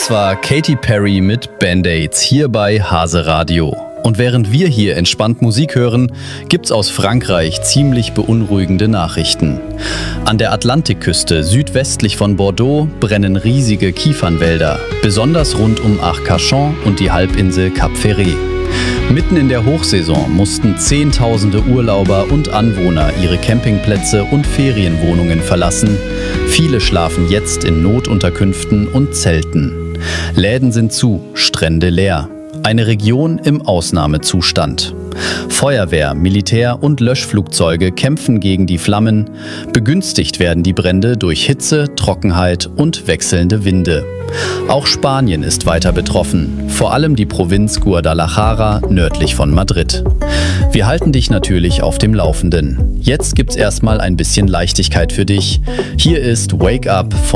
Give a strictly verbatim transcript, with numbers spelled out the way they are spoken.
Das war Katy Perry mit Band-Aids hier bei Hase Radio. Und während wir hier entspannt Musik hören, gibt's aus Frankreich ziemlich beunruhigende Nachrichten. An der Atlantikküste südwestlich von Bordeaux brennen riesige Kiefernwälder, besonders rund um Arcachon und die Halbinsel Cap Ferret. Mitten in der Hochsaison mussten Zehntausende Urlauber und Anwohner ihre Campingplätze und Ferienwohnungen verlassen. Viele schlafen jetzt in Notunterkünften und Zelten. Läden sind zu, Strände leer. Eine Region im Ausnahmezustand. Feuerwehr, Militär und Löschflugzeuge kämpfen gegen die Flammen. Begünstigt werden die Brände durch Hitze, Trockenheit und wechselnde Winde. Auch Spanien ist weiter betroffen, vor allem die Provinz Guadalajara nördlich von Madrid. Wir halten dich natürlich auf dem Laufenden. Jetzt gibt's erstmal ein bisschen Leichtigkeit für dich. Hier ist Wake Up von